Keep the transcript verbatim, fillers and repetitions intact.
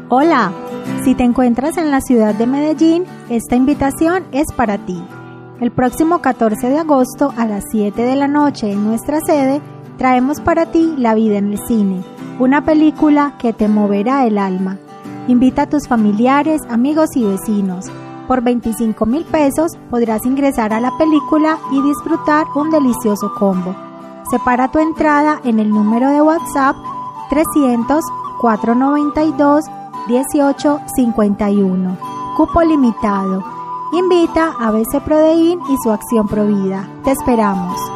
Hola, si te encuentras en la ciudad de Medellín, esta invitación es para ti. El próximo catorce de agosto a las siete de la noche en nuestra sede, traemos para ti La vida en el cine, una película que te moverá el alma. Invita a tus familiares, amigos y vecinos. Por veinticinco mil pesos podrás ingresar a la película y disfrutar un delicioso combo. Separa tu entrada en el número de WhatsApp trescientos, cuatrocientos noventa y dos, dieciocho cincuenta y uno. Cupo limitado. Invita a B C Prodein y su acción Provida. Te esperamos.